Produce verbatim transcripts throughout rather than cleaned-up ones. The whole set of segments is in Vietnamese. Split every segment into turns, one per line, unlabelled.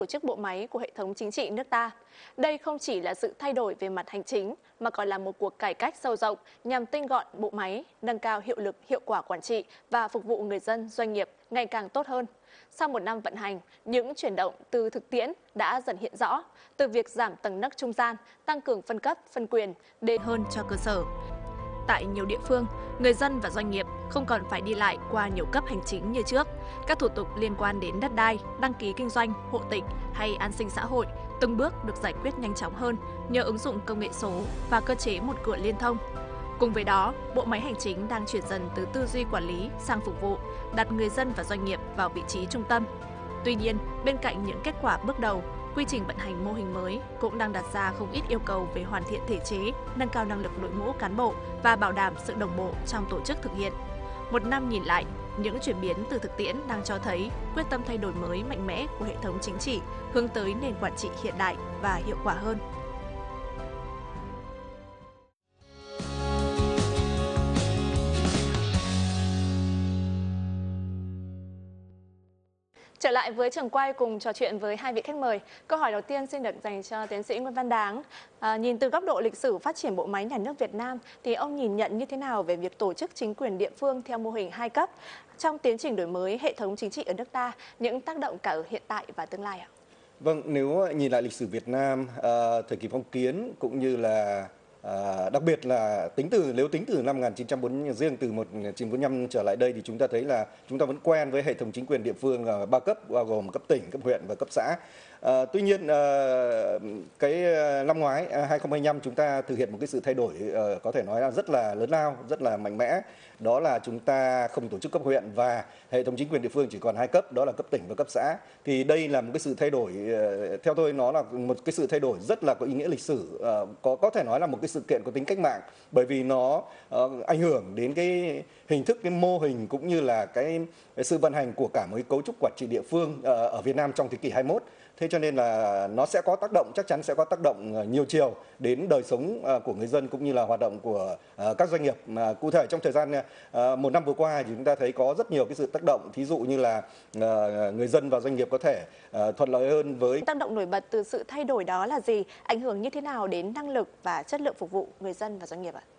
tổ chức bộ máy của hệ thống chính trị nước ta. Đây không chỉ là sự thay đổi về mặt hành chính mà còn là một cuộc cải cách sâu rộng nhằm tinh gọn bộ máy, nâng cao hiệu lực, hiệu quả quản trị và phục vụ người dân, doanh nghiệp ngày càng tốt hơn. Sau một năm vận hành, những chuyển động từ thực tiễn đã dần hiện rõ, từ việc giảm tầng nấc trung gian, tăng cường phân cấp, phân quyền đến hơn cho cơ sở. Tại nhiều địa phương, người dân và doanh nghiệp không còn phải đi lại qua nhiều cấp hành chính như trước. Các thủ tục liên quan đến đất đai, đăng ký kinh doanh, hộ tịch hay an sinh xã hội từng bước được giải quyết nhanh chóng hơn nhờ ứng dụng công nghệ số và cơ chế một cửa liên thông. Cùng với đó, bộ máy hành chính đang chuyển dần từ tư duy quản lý sang phục vụ, đặt người dân và doanh nghiệp vào vị trí trung tâm. Tuy nhiên, bên cạnh những kết quả bước đầu, quy trình vận hành mô hình mới cũng đang đặt ra không ít yêu cầu về hoàn thiện thể chế, nâng cao năng lực đội ngũ cán bộ và bảo đảm sự đồng bộ trong tổ chức thực hiện. Một năm nhìn lại, những chuyển biến từ thực tiễn đang cho thấy quyết tâm thay đổi mới mạnh mẽ của hệ thống chính trị hướng tới nền quản trị hiện đại và hiệu quả hơn. Trở lại với trường quay cùng trò chuyện với hai vị khách mời. Câu hỏi đầu tiên xin được dành cho tiến sĩ Nguyễn Văn Đáng. À, nhìn từ góc độ lịch sử phát triển bộ máy nhà nước Việt Nam, thì ông nhìn nhận như thế nào về việc tổ chức chính quyền địa phương theo mô hình hai cấp trong tiến trình đổi mới hệ thống chính trị ở nước ta, những tác động cả ở hiện tại và tương lai ạ?
Vâng, nếu nhìn lại lịch sử Việt Nam, à, thời kỳ phong kiến cũng như là à, đặc biệt là tính từ nếu tính từ năm một nghìn chín trăm bốn mươi riêng từ một nghìn chín trăm bốn mươi lăm trở lại đây thì chúng ta thấy là chúng ta vẫn quen với hệ thống chính quyền địa phương ở ba cấp, bao gồm cấp tỉnh, cấp huyện và cấp xã. À, tuy nhiên à, cái năm ngoái hai nghìn không trăm hai mươi lăm chúng ta thực hiện một cái sự thay đổi à, có thể nói là rất là lớn lao, rất là mạnh mẽ. Đó là chúng ta không tổ chức cấp huyện và hệ thống chính quyền địa phương chỉ còn hai cấp, đó là cấp tỉnh và cấp xã. Thì đây là một cái sự thay đổi, theo tôi nó là một cái sự thay đổi rất là có ý nghĩa lịch sử, có có thể nói là một cái sự kiện có tính cách mạng, bởi vì nó uh, ảnh hưởng đến cái hình thức, cái mô hình cũng như là cái, cái sự vận hành của cả một cái cấu trúc quản trị địa phương uh, ở Việt Nam trong thế kỷ hai mươi mốt. Thế cho nên là nó sẽ có tác động, chắc chắn sẽ có tác động nhiều chiều đến đời sống của người dân cũng như là hoạt động của các doanh nghiệp. Mà cụ thể trong thời gian một năm vừa qua thì chúng ta thấy có rất nhiều cái sự tác động, thí dụ như là người dân và doanh nghiệp có thể thuận lợi hơn với.
Tác động nổi bật từ sự thay đổi đó là gì? Ảnh hưởng như thế nào đến năng lực và chất lượng phục vụ người dân và doanh nghiệp ạ?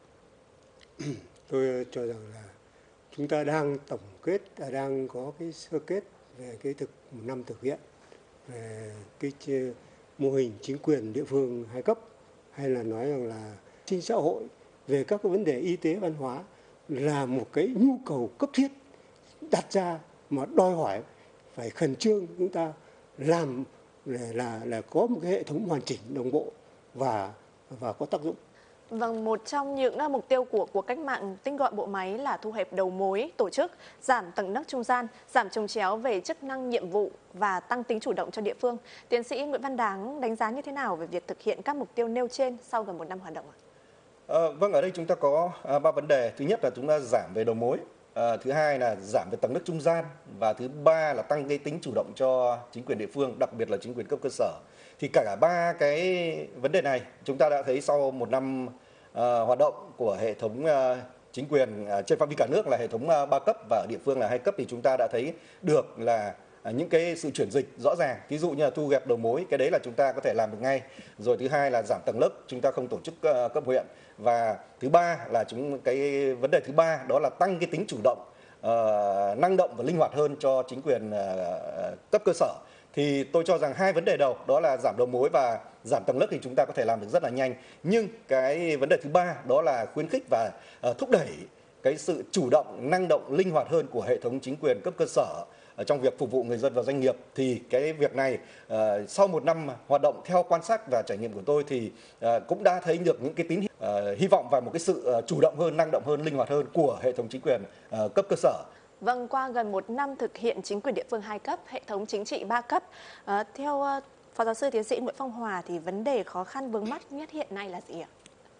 Tôi cho rằng là chúng ta đang tổng kết, đang có cái sơ kết về cái thực một năm thực hiện về cái mô hình chính quyền địa phương hai cấp, hay là nói rằng là sinh xã hội, về các cái vấn đề y tế văn hóa là một cái nhu cầu cấp thiết đặt ra mà đòi hỏi phải khẩn trương chúng ta làm là là, là có một cái hệ thống hoàn chỉnh, đồng bộ và và có tác dụng.
Vâng, một trong những mục tiêu của cuộc cách mạng tinh gọn bộ máy là thu hẹp đầu mối tổ chức, giảm tầng nấc trung gian, giảm chồng chéo về chức năng nhiệm vụ và tăng tính chủ động cho địa phương. Tiến sĩ Nguyễn Văn Đáng đánh giá như thế nào về việc thực hiện các mục tiêu nêu trên sau gần một năm hoạt động ạ?
À, vâng, ở đây chúng ta có à, ba vấn đề. Thứ nhất là chúng ta giảm về đầu mối, à, thứ hai là giảm về tầng nấc trung gian, và thứ ba là tăng cái tính chủ động cho chính quyền địa phương, đặc biệt là chính quyền cấp cơ sở. Thì cả ba cái vấn đề này chúng ta đã thấy sau một năm à, hoạt động của hệ thống à, chính quyền à, trên phạm vi cả nước là hệ thống à, ba cấp và ở địa phương là hai cấp, thì chúng ta đã thấy được là À, những cái sự chuyển dịch rõ ràng, ví dụ như là thu hẹp đầu mối, cái đấy là chúng ta có thể làm được ngay. Rồi thứ hai là giảm tầng lớp, chúng ta không tổ chức uh, cấp huyện, và thứ ba là chúng cái vấn đề thứ ba đó là tăng cái tính chủ động, uh, năng động và linh hoạt hơn cho chính quyền uh, cấp cơ sở. Thì tôi cho rằng hai vấn đề đầu đó là giảm đầu mối và giảm tầng lớp thì chúng ta có thể làm được rất là nhanh, nhưng cái vấn đề thứ ba đó là khuyến khích và uh, thúc đẩy cái sự chủ động, năng động, linh hoạt hơn của hệ thống chính quyền cấp cơ sở trong việc phục vụ người dân và doanh nghiệp. Thì cái việc này uh, sau một năm hoạt động, theo quan sát và trải nghiệm của tôi thì uh, cũng đã thấy được những cái tín hiệu uh, hy vọng vào một cái sự uh, chủ động hơn, năng động hơn, linh hoạt hơn của hệ thống chính quyền uh, cấp cơ sở.
Vâng, qua gần một năm thực hiện chính quyền địa phương hai cấp, hệ thống chính trị ba cấp, uh, theo uh, Phó giáo sư tiến sĩ Nguyễn Phong Hòa thì vấn đề khó khăn vướng mắc nhất hiện nay là gì ạ?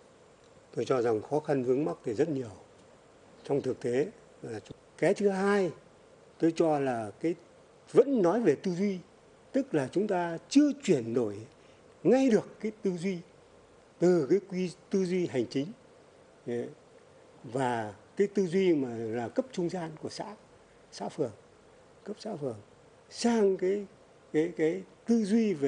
Tôi cho rằng khó khăn vướng mắc thì rất nhiều trong thực tế. Cái thứ hai tôi cho là cái vẫn nói về tư duy, tức là chúng ta chưa chuyển đổi ngay được cái tư duy từ cái quy tư duy hành chính và cái tư duy mà là cấp trung gian của xã, xã phường, cấp xã phường sang cái cái cái tư duy về